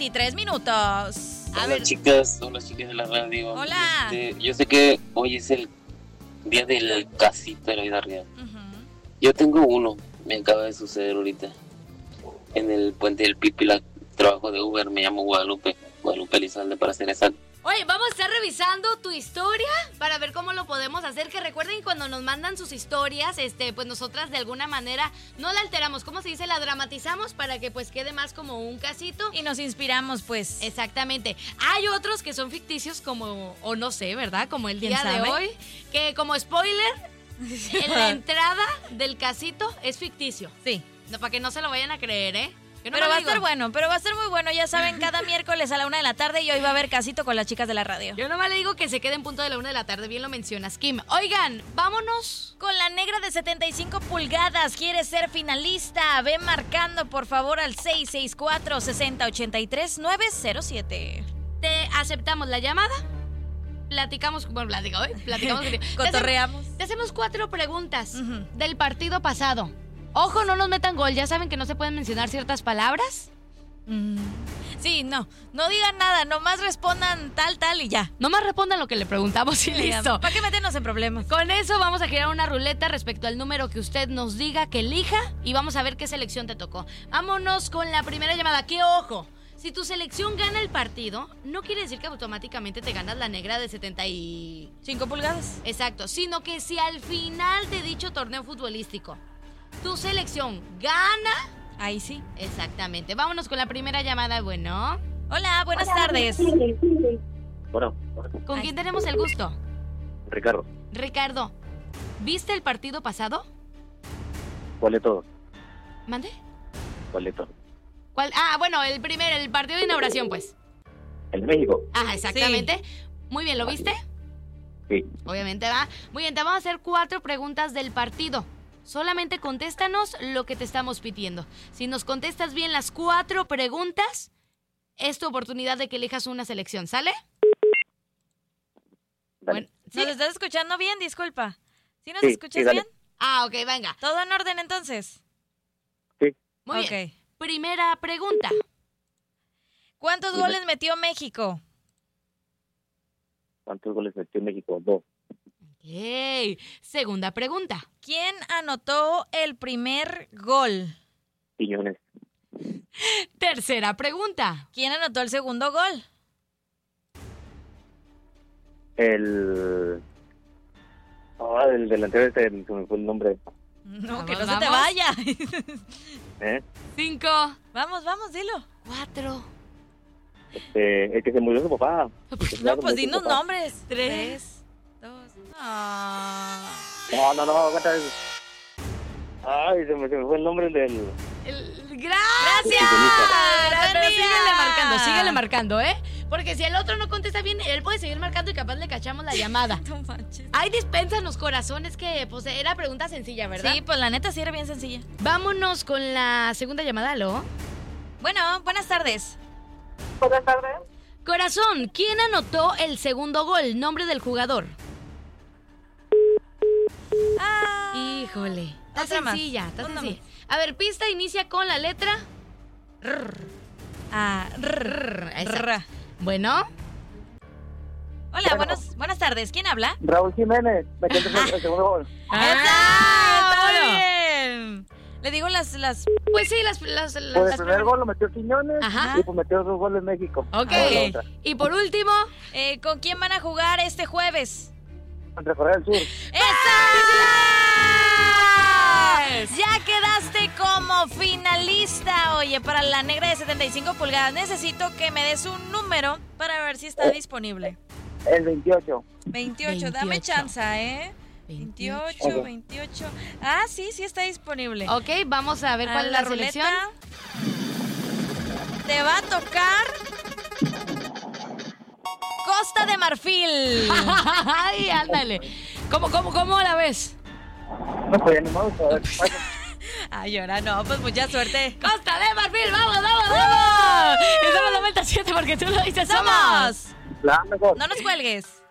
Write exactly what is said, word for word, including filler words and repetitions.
veintitrés minutos. A Hola ver, chicas, hola chicas de la radio. Hola. Este, yo sé que hoy es el día del casito de la vida real. Uh-huh. Yo tengo uno, me acaba de suceder ahorita. En el puente del Pipila, trabajo de Uber, me llamo Guadalupe, Guadalupe Elizalde para ser exacto. oye, vamos a estar revisando tu historia para ver cómo lo podemos hacer. Que recuerden, cuando nos mandan sus historias, este, pues nosotras de alguna manera no la alteramos. ¿Cómo se dice? La dramatizamos para que pues quede más como un casito. Y nos inspiramos, pues. Exactamente. Hay otros que son ficticios como, o no sé, ¿verdad? Como el día de sabe? hoy. Que como spoiler, en la entrada del casito es ficticio. Sí. No, para que no se lo vayan a creer, ¿eh? Yo no Pero me va a digo. estar bueno, pero va a estar muy bueno. Ya saben, cada miércoles a la una de la tarde y hoy va a haber casito con las chicas de la radio. Yo nomás le digo que se quede en punto de la una de la tarde. Bien lo mencionas, Kim. Oigan, vámonos. Con la negra de setenta y cinco pulgadas, ¿quieres ser finalista? Ve marcando, por favor, al seis seis cuatro, seis cero ocho tres, nueve cero siete. Te aceptamos la llamada. Platicamos, bueno, platicamos, ¿eh? Platicamos. contigo. Te Cotorreamos. hacemos- Te hacemos cuatro preguntas Ujú. del partido pasado. Ojo, no nos metan gol. Ya saben que no se pueden mencionar ciertas palabras. Mm. Sí, no, no digan nada, nomás respondan tal, tal y ya. Nomás respondan lo que le preguntamos y listo. ¿Para qué meternos en problemas? Con eso vamos a girar una ruleta respecto al número que usted nos diga que elija y vamos a ver qué selección te tocó. Vámonos con la primera llamada. ¡Qué ojo! Si tu selección gana el partido, no quiere decir que automáticamente te ganas la negra de setenta y... ¿Cinco pulgadas? Exacto, sino que si al final de dicho torneo futbolístico tu selección gana... Ahí sí. Exactamente. Vámonos con la primera llamada. Bueno, Hola, buenas tardes. Bueno, ¿con Ay. quién tenemos el gusto? Ricardo, Ricardo, ¿viste el partido pasado? ¿cuál de todos? ¿Mande? ¿Cuál de todos? ¿Cuál? Ah, bueno, el primer, el partido de inauguración, pues. ¿El de México? Ah, exactamente. Muy bien, ¿lo viste? Sí. Obviamente va. Muy bien, te vamos a hacer cuatro preguntas del partido. Solamente contéstanos lo que te estamos pidiendo. Si nos contestas bien las cuatro preguntas, es tu oportunidad de que elijas una selección, ¿sale? Bueno, ¿sí? ¿Nos estás escuchando bien? Disculpa. ¿Sí nos Sí, escuchas sí, dale. bien? Ah, ok, venga. ¿Todo en orden entonces? Sí. Muy Ok. bien. Primera pregunta. ¿Cuántos Dime. goles metió México? ¿Cuántos goles metió México? Dos. Ok. Segunda pregunta. ¿Quién anotó el primer gol? Piñones. Tercera pregunta. ¿Quién anotó el segundo gol? El... Ah, el delantero este, se me fue el nombre. No, Vamos, que no se te vamos. vaya. ¿Eh? Cinco. Vamos, vamos, dilo. Cuatro. Este, el que se murió su papá. No, pues dinos papá. nombres. Tres. dos. Ah. No, no, no, aguanta. Ay, se me, se me fue el nombre del... El- ¡Gracias! Pero Tania! síguele marcando, síguele marcando, ¿eh? Porque si el otro no contesta bien, él puede seguir marcando y capaz le cachamos la llamada. No manches. Hay dispensa en los corazones que, pues, era pregunta sencilla, ¿verdad? Sí, pues la neta sí era bien sencilla. Vámonos con la segunda llamada, ¿aló? Bueno, buenas tardes. Buenas tardes. Corazón, ¿quién anotó el segundo gol? Nombre del jugador. Ah. Híjole. Está Otra más. sencilla, está Una sencilla. A ver, pista inicia con la letra... Ah, rrr, R. Exacto. rrr. Bueno, Hola, buenas, buenas tardes. ¿Quién habla? Raúl Jiménez, metió el el segundo gol. ¡Ah! ¡Está todo. bien! Le digo las... las... Pues sí, las... las, las- Pues el las primer gol lo metió Quiñones Ajá. y pues metió dos goles México. Ok. Ahora la otra. Y por último... eh, ¿Con quién van a jugar este jueves? Contra Corea del Sur. ¡Eso! Ya quedaste como finalista. Oye, para la negra de setenta y cinco pulgadas necesito que me des un número para ver si está disponible. El veintiocho. veintiocho, dame veintiocho. chance, ¿eh? veintiocho, veintiocho. Ah, sí, sí está disponible. Ok, vamos a ver A cuál es la, selección. Te va a tocar Costa de Marfil. Ay, ándale. ¿Cómo, cómo, cómo la ves? No, pues animados a ver qué pasa. Ay, ahora no, pues mucha suerte. Costa de Marfil, vamos, vamos, vamos. Estamos noventa y siete porque tú lo dices, somos. ¡Somos! La mejor. No nos cuelgues.